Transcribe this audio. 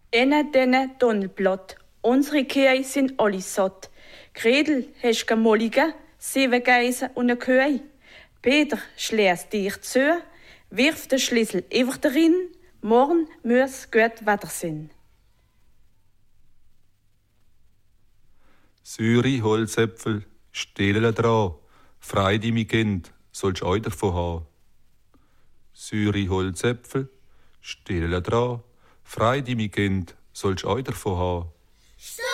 Denne Donnerblatt. Unsere Kühe sind alle satt. Gretel, hast du Mollige, 7 Geissen und eine Kühe? Peter, schließ dich zu, wirf den Schlüssel einfach darin, morgen muss gut Wetter sein. Säure, Holzäpfel, Stehlen dran, Freude, mi Kind, sollst auch davon haben. Säure, Holzäpfel, Stehlen dran, Freude, mi Kind, sollst auch davon haben.